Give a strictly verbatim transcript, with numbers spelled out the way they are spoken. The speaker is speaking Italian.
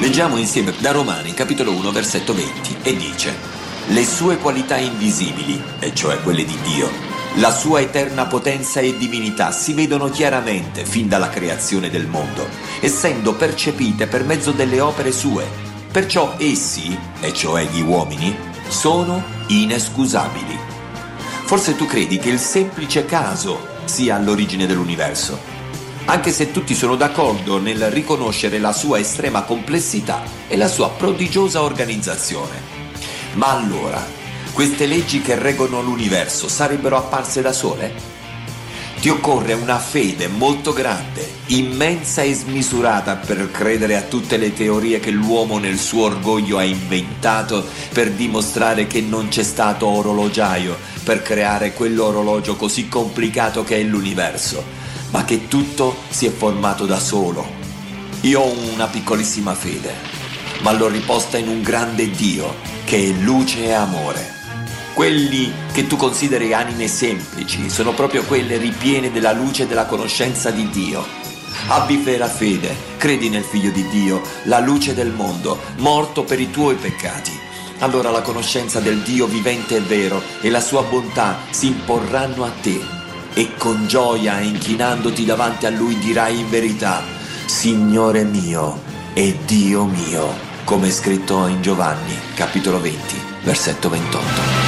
Leggiamo insieme da Romani, capitolo uno, versetto venti, e dice: le sue qualità invisibili, e cioè quelle di Dio, la sua eterna potenza e divinità si vedono chiaramente fin dalla creazione del mondo, essendo percepite per mezzo delle opere sue. Perciò essi, e cioè gli uomini, sono inescusabili. Forse tu credi che il semplice caso sia all'origine dell'universo, anche se tutti sono d'accordo nel riconoscere la sua estrema complessità e la sua prodigiosa organizzazione. Ma allora, queste leggi che reggono l'universo sarebbero apparse da sole? Ti occorre una fede molto grande, immensa e smisurata per credere a tutte le teorie che l'uomo nel suo orgoglio ha inventato per dimostrare che non c'è stato orologiaio per creare quell'orologio così complicato che è l'universo, ma che tutto si è formato da solo. Io ho una piccolissima fede, ma l'ho riposta in un grande Dio che è luce e amore. Quelli che tu consideri anime semplici sono proprio quelle ripiene della luce e della conoscenza di Dio. Abbi vera fede, credi nel Figlio di Dio, la luce del mondo, morto per i tuoi peccati. Allora la conoscenza del Dio vivente e vero e la sua bontà si imporranno a te, e con gioia, inchinandoti davanti a Lui, dirai in verità: Signore mio e Dio mio, come è scritto in Giovanni, capitolo venti, versetto ventotto.